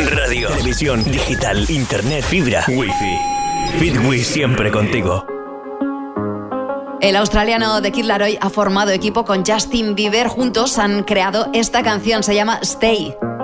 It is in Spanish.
radio, televisión, digital, internet, fibra, wifi. Fitwi siempre contigo. El australiano The Kid Laroi ha formado equipo con Justin Bieber. Juntos han creado esta canción, se llama Stay.